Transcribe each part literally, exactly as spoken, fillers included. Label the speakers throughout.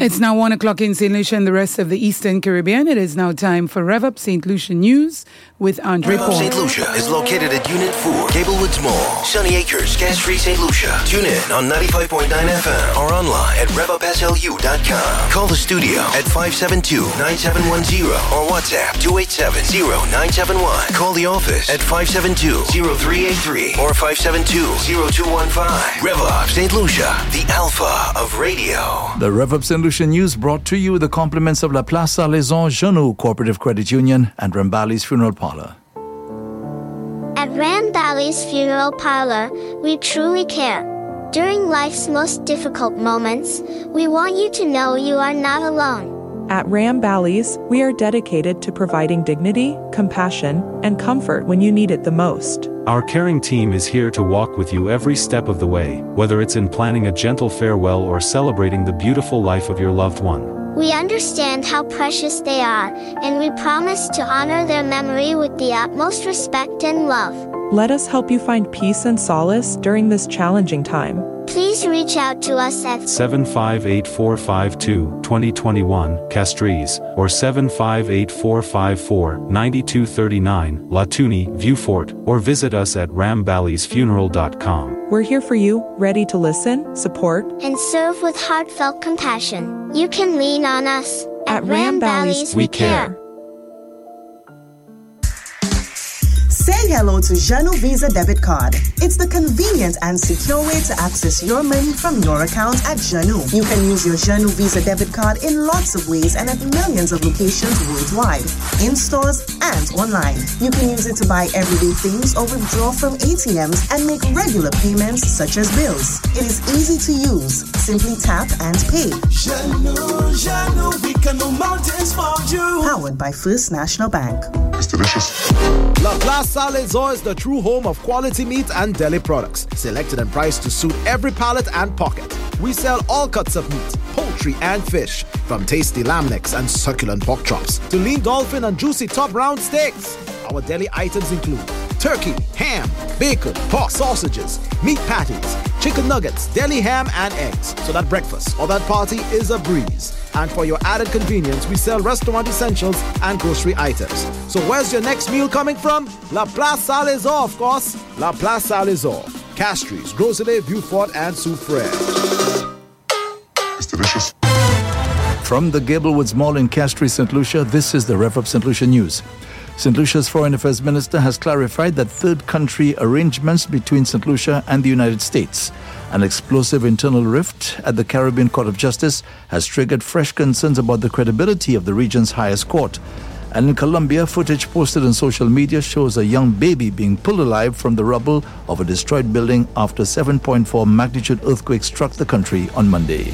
Speaker 1: It's now one o'clock in Saint Lucia and the rest of the Eastern Caribbean. It is now time for Rev Up Saint Lucia News with Andre Paul.
Speaker 2: Saint Lucia is located at Unit four, Gablewoods Mall, Sunny Acres, Gas-Free Saint Lucia. Tune in on ninety-five point nine F M or online at rev up s l u dot com. Call the studio at five seven two, nine seven one zero or WhatsApp two eight seven, zero nine seven one. Call the office at five seven two, zero three eight three or five seven two, zero two one five. Rev Up Saint Lucia, the alpha of radio.
Speaker 3: The Rev Up Saint Lucia News brought to you with the compliments of La Place Salaison Jeannot Cooperative Credit Union and Rambali's Funeral Parlour.
Speaker 4: At Rambali's Funeral Parlour, we truly care. During life's most difficult moments, we want you to know you are not alone.
Speaker 5: At Rambali's, we are dedicated to providing dignity, compassion, and comfort when you need it the most.
Speaker 6: Our caring team is here to walk with you every step of the way, whether it's in planning a gentle farewell or celebrating the beautiful life of your loved one.
Speaker 4: We understand how precious they are, and we promise to honor their memory with the utmost respect and love.
Speaker 5: Let us help you find peace and solace during this challenging time.
Speaker 4: Please reach out to us at
Speaker 6: seven five eight four five two, two zero two one, Castries, or seven five eight four five four, nine two three nine, Latuni, Viewfort, or visit us at ramballys funeral dot com.
Speaker 5: We're here for you, ready to listen, support,
Speaker 4: and serve with heartfelt compassion. You can lean on us. At, at Rambali's, we care.
Speaker 7: Say hello to Jeannot Visa Debit Card. It's the convenient and secure way to access your money from your account at Jeannot. You can use your Jeannot Visa Debit Card in lots of ways and at millions of locations worldwide, in stores and online. You can use it to buy everyday things or withdraw from A T Ms and make regular payments such as bills. It is easy to use. Simply tap and pay.
Speaker 8: Jeannot, Jeannot, we can move mountains for you.
Speaker 7: Powered by First National Bank.
Speaker 9: It's delicious.
Speaker 10: La Place Salaison is the true home of quality meat and deli products, selected and priced to suit every palate and pocket. We sell all cuts of meat, poultry and fish, from tasty lamb necks and succulent pork chops to lean dolphin and juicy top round steaks. Our deli items include turkey, ham, bacon, pork sausages, meat patties, chicken nuggets, deli ham and eggs, so that breakfast or that party is a breeze. And for your added convenience, we sell restaurant essentials and grocery items. So where's your next meal coming from? La Place Salaison, of course. La Place Salaison, Castries, Groselet, Viewfort, and Soufrière.
Speaker 9: It's delicious.
Speaker 3: From the Gablewoods Mall in Castries, Saint Lucia, this is the Rev Up Saint Lucia News. Saint Lucia's Foreign Affairs Minister has clarified that third country arrangements between Saint Lucia and the United States, an explosive internal rift at the Caribbean Court of Justice, has triggered fresh concerns about the credibility of the region's highest court. And in Colombia, footage posted on social media shows a young baby being pulled alive from the rubble of a destroyed building after a seven point four magnitude earthquake struck the country on Monday.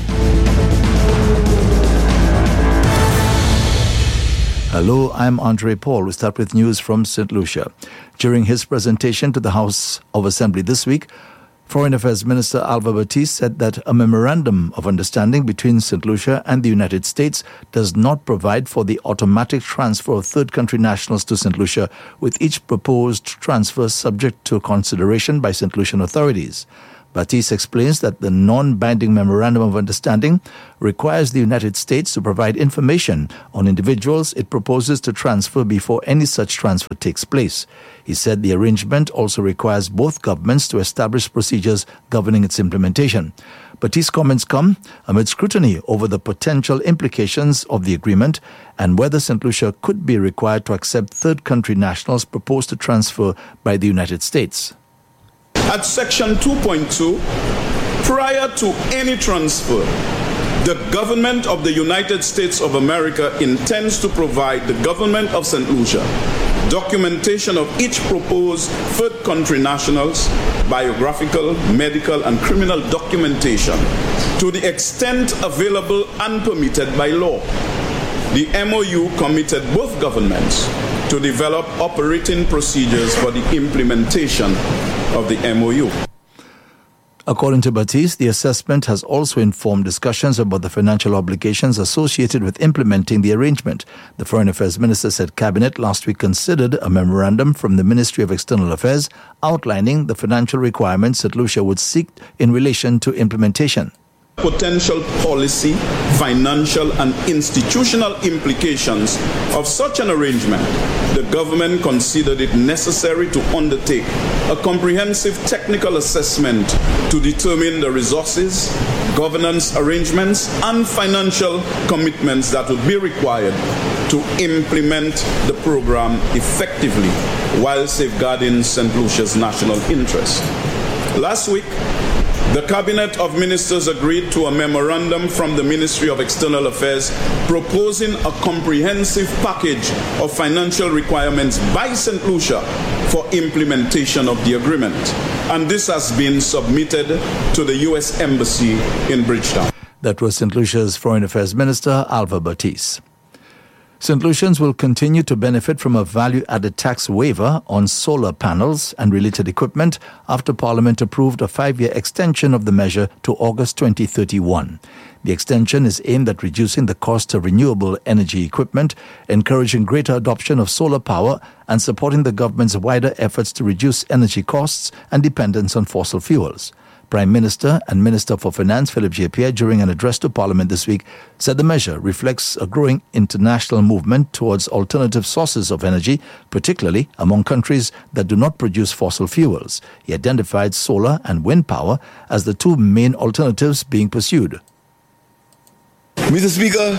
Speaker 3: Hello, I'm Andre Paul. We start with news from Saint Lucia. During his presentation to the House of Assembly this week, Foreign Affairs Minister Alva Batiste said that a memorandum of understanding between Saint Lucia and the United States does not provide for the automatic transfer of third country nationals to Saint Lucia, with each proposed transfer subject to consideration by Saint Lucian authorities. Batiste explains that the non-binding memorandum of understanding requires the United States to provide information on individuals it proposes to transfer before any such transfer takes place. He said the arrangement also requires both governments to establish procedures governing its implementation. Batiste's comments come amid scrutiny over the potential implications of the agreement and whether Saint Lucia could be required to accept third country nationals proposed to transfer by the United States.
Speaker 11: At section two point two, prior to any transfer, the government of the United States of America intends to provide the government of Saint Lucia documentation of each proposed third country nationals, biographical, medical, and criminal documentation to the extent available and permitted by law. The M O U committed both governments to develop operating procedures for the implementation of the M O U.
Speaker 3: According to Batiste, the assessment has also informed discussions about the financial obligations associated with implementing the arrangement. The Foreign Affairs Minister said Cabinet last week considered a memorandum from the Ministry of External Affairs outlining the financial requirements that Lucia would seek in relation to implementation.
Speaker 11: Potential policy, financial, and institutional implications of such an arrangement, the government considered it necessary to undertake a comprehensive technical assessment to determine the resources, governance arrangements, and financial commitments that would be required to implement the program effectively while safeguarding Saint Lucia's national interest. Last week, the Cabinet of Ministers agreed to a memorandum from the Ministry of External Affairs proposing a comprehensive package of financial requirements by Saint Lucia for implementation of the agreement. And this has been submitted to the U S Embassy in Bridgetown.
Speaker 3: That was Saint Lucia's Foreign Affairs Minister, Alva Batiste. Saint Lucians will continue to benefit from a value-added tax waiver on solar panels and related equipment after Parliament approved a five-year extension of the measure to August twenty thirty-one. The extension is aimed at reducing the cost of renewable energy equipment, encouraging greater adoption of solar power, and supporting the government's wider efforts to reduce energy costs and dependence on fossil fuels. Prime Minister and Minister for Finance Philip J. Pierre, during an address to Parliament this week, said the measure reflects a growing international movement towards alternative sources of energy, particularly among countries that do not produce fossil fuels. He identified solar and wind power as the two main alternatives being pursued.
Speaker 12: Mister Speaker,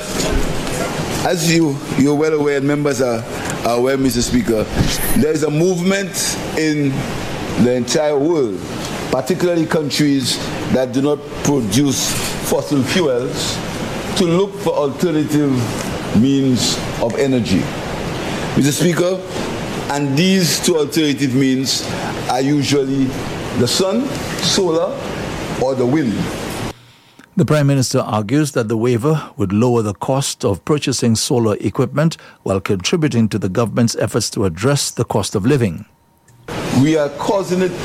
Speaker 12: as you, you're well aware, members are, are aware, Mister Speaker, there is a movement in the entire world, particularly countries that do not produce fossil fuels, to look for alternative means of energy. Mister Speaker, and these two alternative means are usually the sun, solar, or the wind.
Speaker 3: The Prime Minister argues that the waiver would lower the cost of purchasing solar equipment while contributing to the government's efforts to address the cost of living.
Speaker 12: We are causing it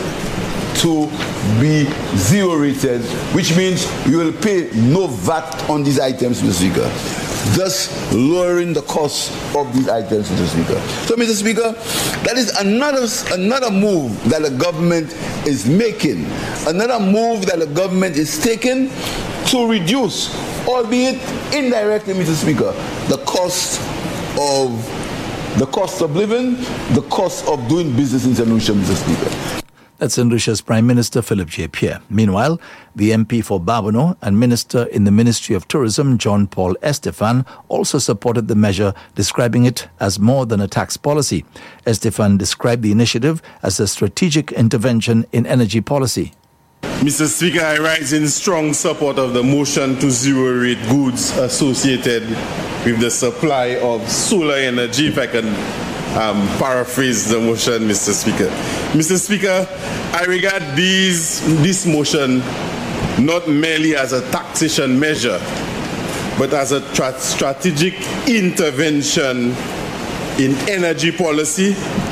Speaker 12: to be zero rated, which means you will pay no V A T on these items, Mister Speaker, thus lowering the cost of these items, Mister Speaker. So, Mister Speaker, that is another, another move that the government is making, another move that the government is taking to reduce, albeit indirectly, Mister Speaker, the cost of the cost of living, the cost of doing business in Saint Lucia, Mister Speaker.
Speaker 3: That's Saint Lucia's Prime Minister Philip J. Pierre. Meanwhile, the M P for Babonneau and Minister in the Ministry of Tourism, John Paul Estefan, also supported the measure, describing it as more than a tax policy. Estefan described the initiative as a strategic intervention in energy policy.
Speaker 13: Mister Speaker, I rise in strong support of the motion to zero rate goods associated with the supply of solar energy, if I can um, paraphrase the motion, Mister Speaker. Mister Speaker, I regard these, this motion not merely as a taxation measure, but as a tra- strategic intervention in energy policy,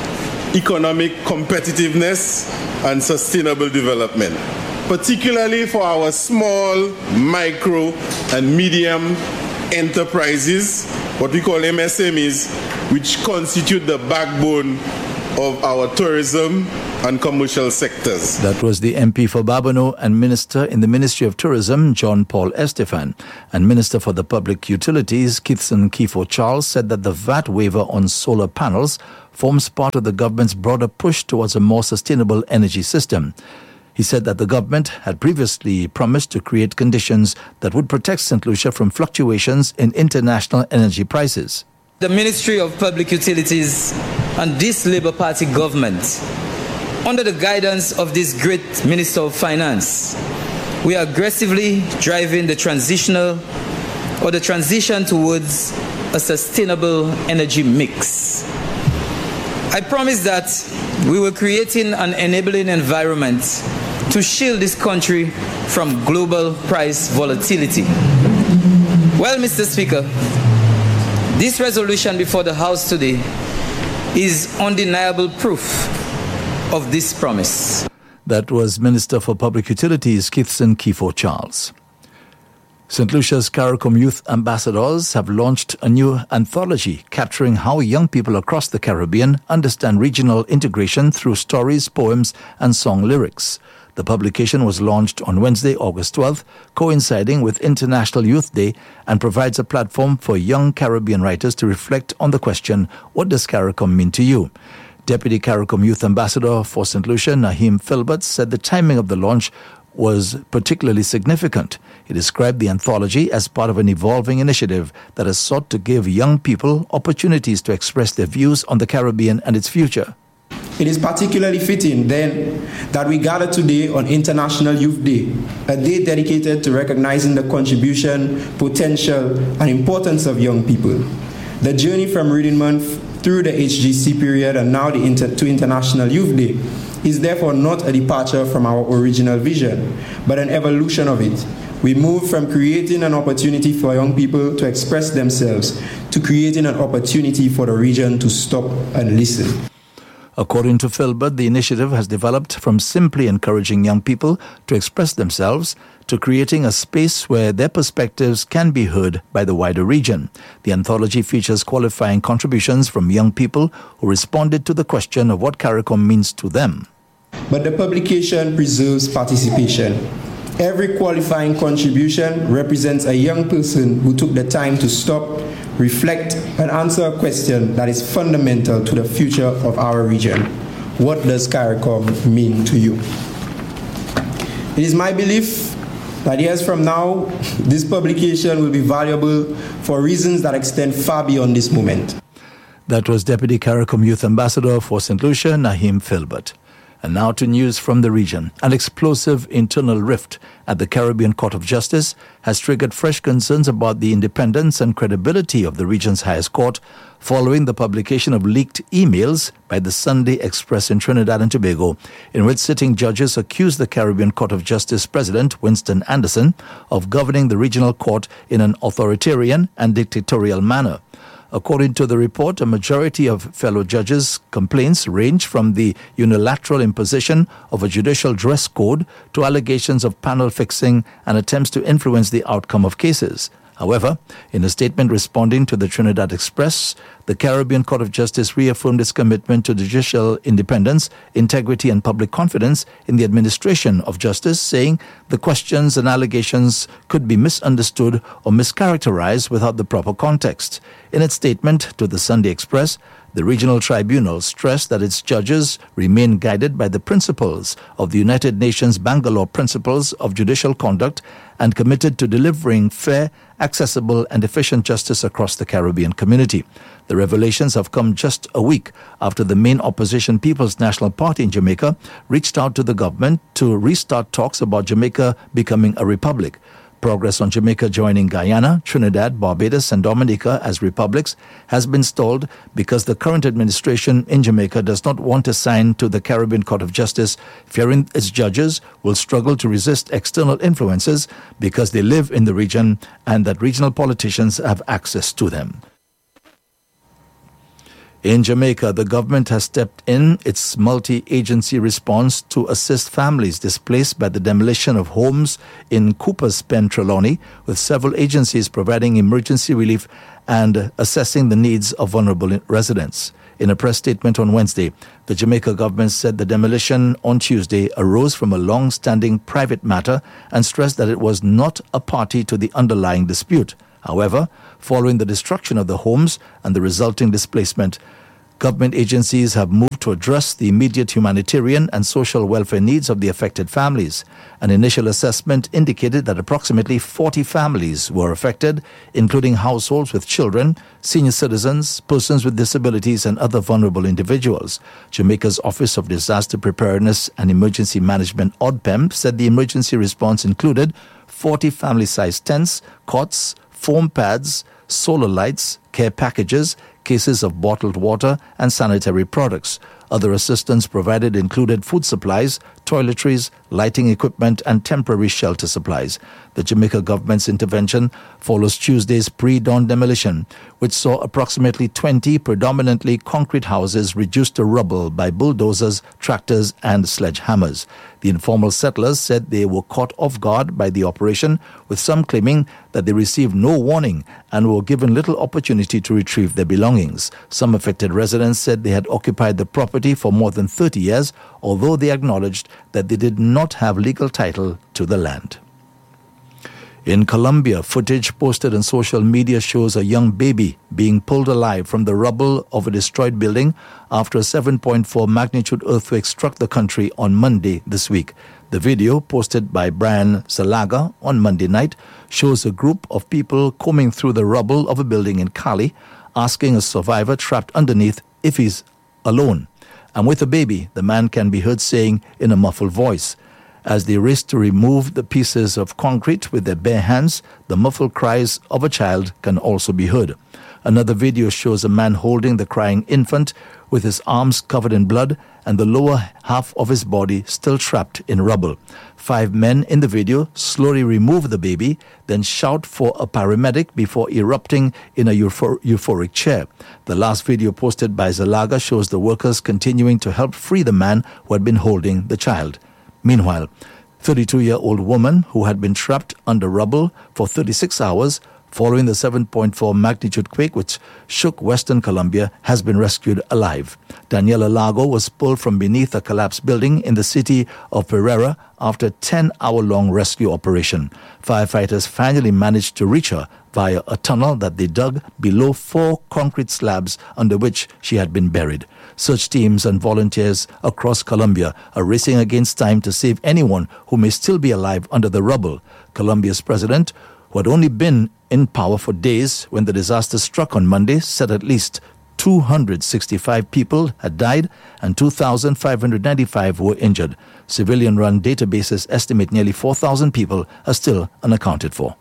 Speaker 13: economic competitiveness, and sustainable development, particularly for our small, micro, and medium enterprises, what we call M S M Es, which constitute the backbone of our tourism and commercial sectors.
Speaker 3: That was the M P for Babonneau and Minister in the Ministry of Tourism, John Paul Estefan. And Minister for the Public Utilities, Keithson Kifo Charles, said that the V A T waiver on solar panels forms part of the government's broader push towards a more sustainable energy system. He said that the government had previously promised to create conditions that would protect Saint Lucia from fluctuations in international energy prices.
Speaker 14: The Ministry of Public Utilities and this Labour Party government, under the guidance of this great Minister of Finance, we are aggressively driving the transitional or the transition towards a sustainable energy mix. I promise that we will create an enabling environment to shield this country from global price volatility. Well, Mister Speaker, this resolution before the House today is undeniable proof of this promise.
Speaker 3: That was Minister for Public Utilities, Keithson Kifo Charles. Saint Lucia's CARICOM Youth Ambassadors have launched a new anthology capturing how young people across the Caribbean understand regional integration through stories, poems, and song lyrics. The publication was launched on Wednesday, August twelfth, coinciding with International Youth Day, and provides a platform for young Caribbean writers to reflect on the question, what does CARICOM mean to you? Deputy CARICOM Youth Ambassador for Saint Lucia, Naheem Filbert, said the timing of the launch was particularly significant. He described the anthology as part of an evolving initiative that has sought to give young people opportunities to express their views on the Caribbean and its future.
Speaker 15: It is particularly fitting, then, that we gather today on International Youth Day, a day dedicated to recognizing the contribution, potential, and importance of young people. The journey from Reading Month through the H G C period and now the inter- to International Youth Day is therefore not a departure from our original vision, but an evolution of it. We move from creating an opportunity for young people to express themselves to creating an opportunity for the region to stop and listen.
Speaker 3: According to Filbert, the initiative has developed from simply encouraging young people to express themselves to creating a space where their perspectives can be heard by the wider region. The anthology features qualifying contributions from young people who responded to the question of what CARICOM means to them.
Speaker 15: But the publication preserves participation. Every qualifying contribution represents a young person who took the time to stop, reflect, and answer a question that is fundamental to the future of our region. What does CARICOM mean to you? It is my belief that years from now, this publication will be valuable for reasons that extend far beyond this moment.
Speaker 3: That was Deputy CARICOM Youth Ambassador for Saint Lucia, Naheem Filbert. And now to news from the region. An explosive internal rift at the Caribbean Court of Justice has triggered fresh concerns about the independence and credibility of the region's highest court following the publication of leaked emails by the Sunday Express in Trinidad and Tobago, in which sitting judges accused the Caribbean Court of Justice President Winston Anderson of governing the regional court in an authoritarian and dictatorial manner. According to the report, a majority of fellow judges' complaints range from the unilateral imposition of a judicial dress code to allegations of panel fixing and attempts to influence the outcome of cases. However, in a statement responding to the Trinidad Express, the Caribbean Court of Justice reaffirmed its commitment to judicial independence, integrity, and public confidence in the administration of justice, saying the questions and allegations could be misunderstood or mischaracterized without the proper context. In its statement to the Sunday Express, the regional tribunal stressed that its judges remain guided by the principles of the United Nations Bangalore Principles of Judicial Conduct and committed to delivering fair, accessible, and efficient justice across the Caribbean community. The revelations have come just a week after the main opposition People's National Party in Jamaica reached out to the government to restart talks about Jamaica becoming a republic. Progress on Jamaica joining Guyana, Trinidad, Barbados, and Dominica as republics has been stalled because the current administration in Jamaica does not want to sign to the Caribbean Court of Justice, fearing its judges will struggle to resist external influences because they live in the region and that regional politicians have access to them. In Jamaica, the government has stepped in its multi-agency response to assist families displaced by the demolition of homes in Cooper's Pen, Trelawney, with several agencies providing emergency relief and assessing the needs of vulnerable residents. In a press statement on Wednesday, the Jamaica government said the demolition on Tuesday arose from a long-standing private matter and stressed that it was not a party to the underlying dispute. However, following the destruction of the homes and the resulting displacement, government agencies have moved to address the immediate humanitarian and social welfare needs of the affected families. An initial assessment indicated that approximately forty families were affected, including households with children, senior citizens, persons with disabilities, and other vulnerable individuals. Jamaica's Office of Disaster Preparedness and Emergency Management, O D P E M, said the emergency response included forty family-sized tents, cots, foam pads, solar lights, care packages, cases of bottled water, and sanitary products. Other assistance provided included food supplies, toiletries, lighting equipment, and temporary shelter supplies. The Jamaica government's intervention follows Tuesday's pre-dawn demolition, which saw approximately twenty predominantly concrete houses reduced to rubble by bulldozers, tractors, and sledgehammers. The informal settlers said they were caught off guard by the operation, with some claiming that they received no warning and were given little opportunity to retrieve their belongings. Some affected residents said they had occupied the property property for more than thirty years, although they acknowledged that they did not have legal title to the land. In Colombia, footage posted on social media shows a young baby being pulled alive from the rubble of a destroyed building after a seven point four magnitude earthquake struck the country on Monday this week. The video, posted by Brian Zalaga on Monday night, shows a group of people combing through the rubble of a building in Cali, asking a survivor trapped underneath if he's alone. And with a baby, the man can be heard saying in a muffled voice. As they race to remove the pieces of concrete with their bare hands, the muffled cries of a child can also be heard. Another video shows a man holding the crying infant with his arms covered in blood and the lower half of his body still trapped in rubble. Five men in the video slowly remove the baby, then shout for a paramedic before erupting in a euphor- euphoric cheer. The last video posted by Zalaga shows the workers continuing to help free the man who had been holding the child. Meanwhile, thirty-two-year-old woman who had been trapped under rubble for thirty-six hours following the seven point four magnitude quake which shook Western Colombia has been rescued alive. Daniela Lago was pulled from beneath a collapsed building in the city of Pereira after a ten-hour-long rescue operation. Firefighters finally managed to reach her via a tunnel that they dug below four concrete slabs under which she had been buried. Search teams and volunteers across Colombia are racing against time to save anyone who may still be alive under the rubble. Colombia's president, who had only been in power for days when the disaster struck on Monday, said at least two hundred sixty-five people had died and two thousand five hundred ninety-five were injured. Civilian-run databases estimate nearly four thousand people are still unaccounted for.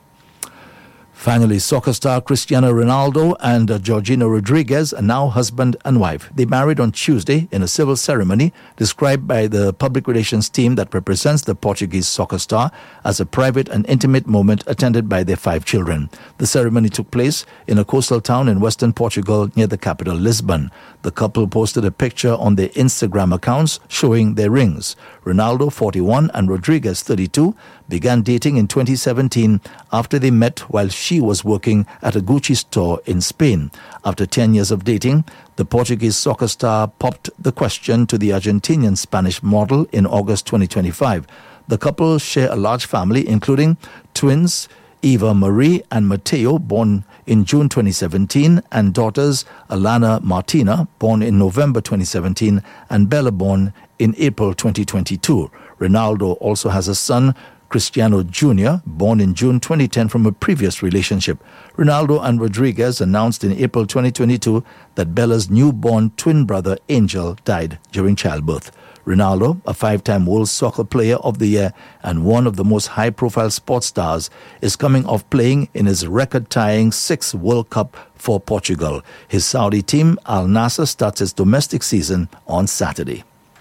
Speaker 3: Finally, soccer star Cristiano Ronaldo and uh, Georgina Rodriguez are now husband and wife. They married on Tuesday in a civil ceremony described by the public relations team that represents the Portuguese soccer star as a private and intimate moment attended by their five children. The ceremony took place in a coastal town in western Portugal near the capital, Lisbon. The couple posted a picture on their Instagram accounts showing their rings. Ronaldo, forty-one, and Rodriguez, thirty-two, began dating in twenty seventeen after they met while she was working at a Gucci store in Spain. After ten years of dating, the Portuguese soccer star popped the question to the Argentinian Spanish model in August twenty twenty-five. The couple share a large family, including twins Eva Marie and Mateo, born in June twenty seventeen, and daughters Alana Martina, born in November twenty seventeen, and Bella, born in April twenty twenty-two. Ronaldo also has a son, Cristiano Junior, born in June twenty ten from a previous relationship. Ronaldo and Rodriguez announced in April twenty twenty-two that Bella's newborn twin brother Angel died during childbirth. Ronaldo, a five-time World Soccer Player of the Year and one of the most high-profile sports stars, is coming off playing in his record-tying sixth World Cup for Portugal. His Saudi team, Al Nassr, starts its domestic season on Saturday.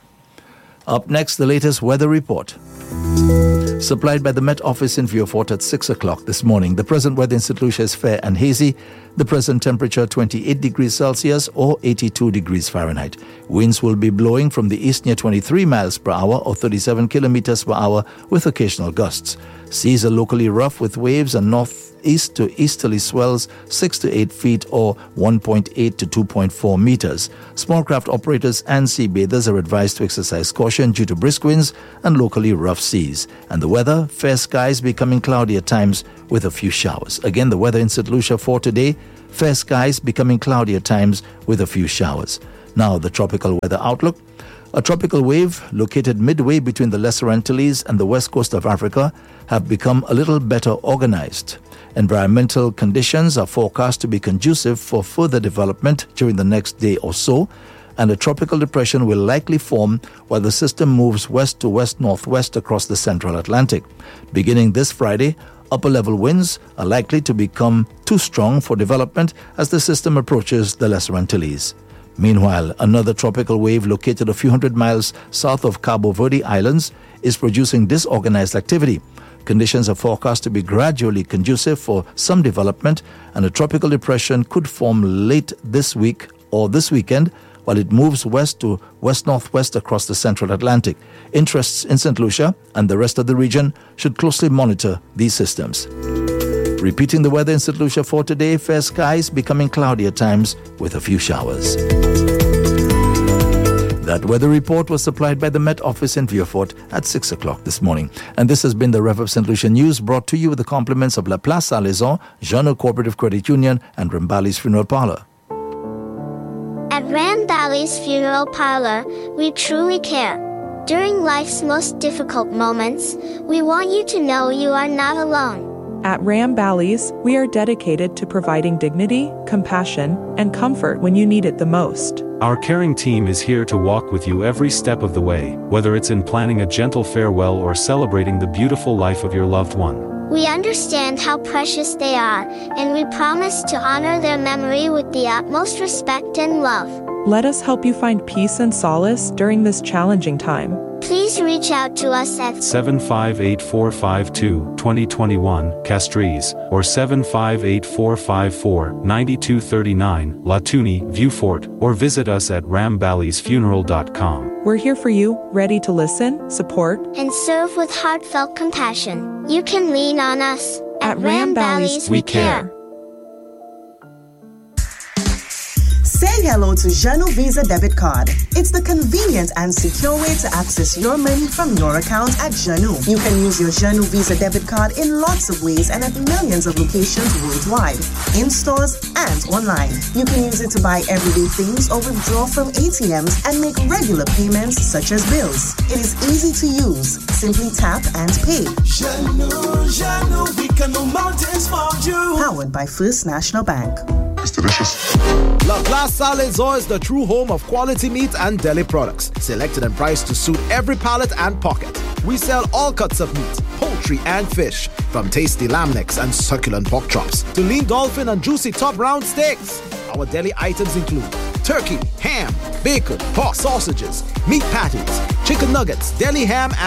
Speaker 3: Up next, the latest weather report. Supplied by the Met Office in Vieux-Fort at six o'clock this morning. The present weather in Saint Lucia is fair and hazy. The present temperature twenty-eight degrees Celsius or eighty-two degrees Fahrenheit. Winds will be blowing from the east near twenty-three miles per hour or thirty-seven kilometers per hour with occasional gusts. Seas are locally rough with waves and northeast to easterly swells six to eight feet or one point eight to two point four meters. Small craft operators and sea bathers are advised to exercise caution due to brisk winds and locally rough seas. And the weather, fair skies becoming cloudy at times with a few showers. Again, the weather in Saint Lucia for today, fair skies becoming cloudy at times with a few showers. Now the tropical weather outlook. A tropical wave located midway between the Lesser Antilles and the west coast of Africa have become a little better organized. Environmental conditions are forecast to be conducive for further development during the next day or so, and a tropical depression will likely form while the system moves west to west-northwest across the central Atlantic. Beginning this Friday, upper-level winds are likely to become too strong for development as the system approaches the Lesser Antilles. Meanwhile, another tropical wave located a few hundred miles south of Cabo Verde Islands is producing disorganized activity. Conditions are forecast to be gradually conducive for some development, and a tropical depression could form late this week or this weekend while it moves west to west-northwest across the central Atlantic. Interests in Saint Lucia and the rest of the region should closely monitor these systems. Repeating the weather in Saint Lucia for today, fair skies becoming cloudy at times with a few showers. That weather report was supplied by the Met Office in Vieux-Fort at six o'clock this morning. And this has been the Rev of Saint Lucia News, brought to you with the compliments of La Place Salaison, Jeannot Cooperative Credit Union, and Rambali's Funeral Parlor.
Speaker 4: At Rambali's Funeral Parlor, we truly care. During life's most difficult moments, we want you to know you are not alone.
Speaker 5: At Rambali's, we are dedicated to providing dignity, compassion, and comfort when you need it the most.
Speaker 6: Our caring team is here to walk with you every step of the way, whether it's in planning a gentle farewell or celebrating the beautiful life of your loved one.
Speaker 4: We understand how precious they are, and we promise to honor their memory with the utmost respect and love.
Speaker 5: Let us help you find peace and solace during this challenging time.
Speaker 4: Please reach out to us at
Speaker 6: seven five eight four five two, two zero two one, Castries, or seven five eight four five four, nine two three nine, Latuni, Vieux-Fort, or visit us at ramballys funeral dot com.
Speaker 5: We're here for you, ready to listen, support,
Speaker 4: and serve with heartfelt compassion. You can lean on us.
Speaker 5: At, at Rambali's,
Speaker 4: we care.
Speaker 7: Say hello to Jeannot Visa Debit Card. It's the convenient and secure way to access your money from your account at Jeannot. You can use your Jeannot Visa Debit Card in lots of ways and at millions of locations worldwide, in stores and online. You can use it to buy everyday things or withdraw from A T Ms and make regular payments such as bills. It is easy to use. Simply tap and pay.
Speaker 8: Jeannot, Jeannot, we can move mountains for you.
Speaker 7: Powered by First National Bank.
Speaker 9: It's delicious.
Speaker 10: La Place Salaison is the true home of quality meat and deli products, selected and priced to suit every palate and pocket. We sell all cuts of meat, poultry and fish, from tasty lamb necks and succulent pork chops to lean dolphin and juicy top round steaks. Our deli items include turkey, ham, bacon, pork sausages, meat patties, chicken nuggets, deli ham, and